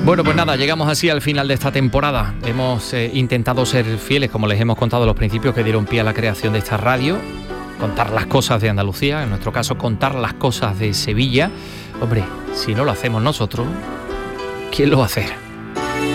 Bueno, pues nada, llegamos así al final de esta temporada. Hemos intentado ser fieles, como les hemos contado, los principios que dieron pie a la creación de esta radio. Contar las cosas de Andalucía, en nuestro caso contar las cosas de Sevilla. Hombre, si no lo hacemos nosotros, ¿quién lo va a hacer?